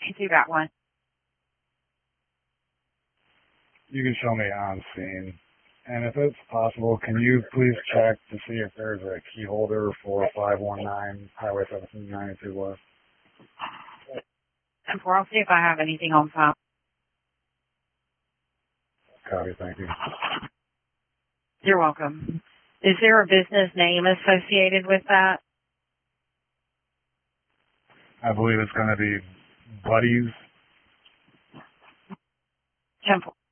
I do got one. You can show me on scene. And if it's possible, can you please check to see if there's a key holder for 519 Highway 1792 West? And I'll see if I have anything on file. Copy, thank you. You're welcome. Is there a business name associated with that? I believe it's going to be Buddies. Temple.